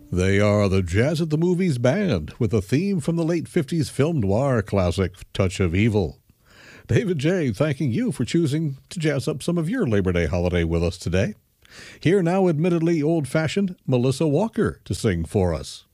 They are the Jazz at the Movies Band with a theme from the late 50s film noir classic Touch of Evil. David J. thanking you for choosing to jazz up some of your Labor Day holiday with us today. Here now, admittedly old-fashioned, Melissa Walker to sing for us.